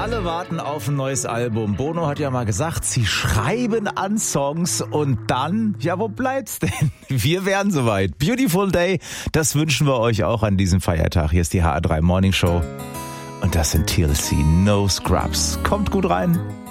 Alle warten auf ein neues Album. Bono hat ja mal gesagt, sie schreiben an Songs und dann, ja, wo bleibt's denn? Wir wären soweit. Beautiful Day, das wünschen wir euch auch an diesem Feiertag. Hier ist die HR3 Morning Show und das sind TLC No Scrubs. Kommt gut rein.